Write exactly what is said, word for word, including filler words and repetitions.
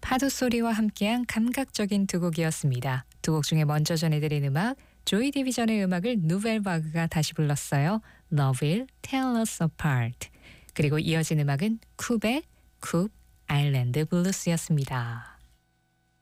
파도 소리와 함께한 감각적인 두 곡이었습니다. 두 곡 중에 먼저 전해드린 음악, 조이 디비전의 음악을 누벨 바그가 다시 불렀어요. Love Will Tear Us Apart. 그리고 이어진 음악은 쿱의 쿱 아일랜드 블루스였습니다.